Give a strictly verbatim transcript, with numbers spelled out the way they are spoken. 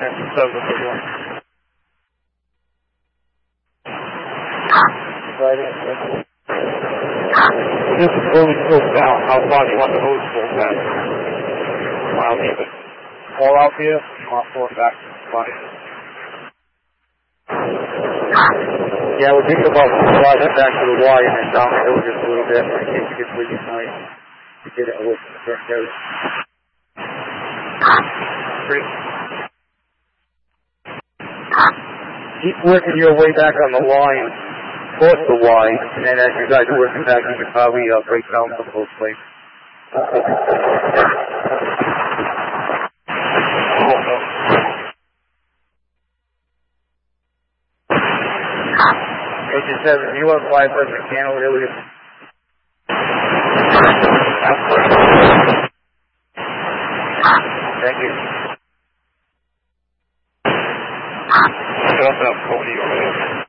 That's so good for one. Right. Just slowly pull down how far you want the hose pulled down. I'll leave it all out here. I'll pull it back. Fine. Yeah, we'll think about sliding it back to the Y and then down the hill just a little bit in case it gets really tight. To get it a little stretched out. Great. Keep working your way back on the line. Towards the Y, and then as you guys are working back, you can probably uh, break down some of those plates. eighty-seven, you want five percent candle, really? Thank you. Shut up, Cody, over there.